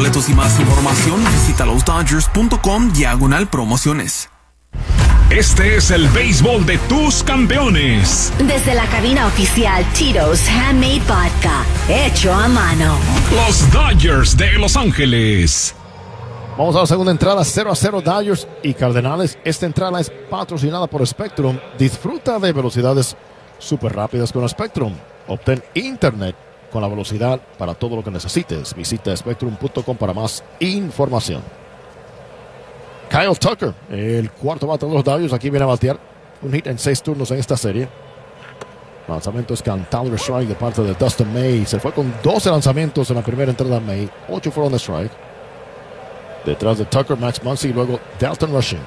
boletos y más información, visita losdodgers.com/promociones. Este es el béisbol de tus campeones. Desde la cabina oficial Tito's Handmade Vodka, hecho a mano. Los Dodgers de Los Ángeles. Vamos a la segunda entrada, 0-0 Dodgers y Cardenales. Esta entrada es patrocinada por Spectrum. Disfruta de velocidades súper rápidas con Spectrum. Obtén internet con la velocidad para todo lo que necesites. Visita spectrum.com para más información. Kyle Tucker, el cuarto bate de los Dodgers, aquí viene a batear. Un hit en 6 turnos en esta serie. Lanzamiento es cantado de strike de parte de Dustin May. Se fue con 12 lanzamientos en la primera entrada May. 8 fueron de strike. Detrás de Tucker, Max Muncy y luego Dalton Rushing.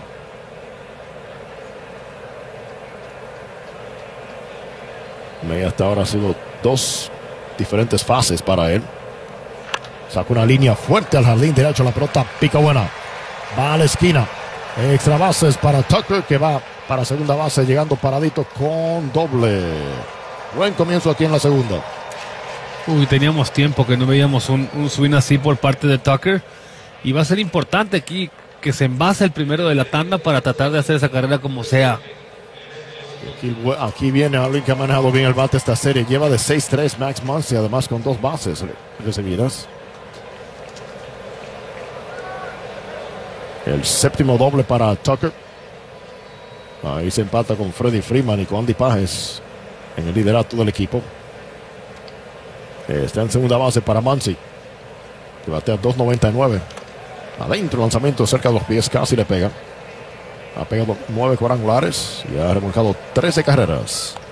May hasta ahora ha sido 2 diferentes fases para él. Sacó una línea fuerte al jardín derecho. La pelota pica buena. Va a la esquina. Extra bases para Tucker, que va para segunda base, llegando paradito con doble. Buen comienzo aquí en la segunda. Teníamos tiempo que no veíamos un swing así por parte de Tucker. Y va a ser importante aquí que se envase el primero de la tanda para tratar de hacer esa carrera como sea. Aquí viene alguien que ha manejado bien el bate esta serie. Lleva de 6-3 Max Muncy, además con 2 bases recibidas. El séptimo doble para Tucker. Ahí se empata con Freddie Freeman y con Andy Pages en el liderato del equipo. Está en segunda base para Muncy, que batea 2.99. Adentro, lanzamiento cerca de los pies, casi le pega. Ha pegado 9 cuadrangulares y ha remolcado 13 carreras.